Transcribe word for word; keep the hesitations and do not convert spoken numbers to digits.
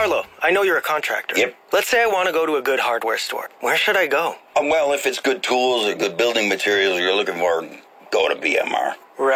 Carlo, I know you're a contractor. Yep. Let's say I want to go to a good hardware store. Where should I go? Um, well, if it's good tools or good building materials you're looking for, go to B M R.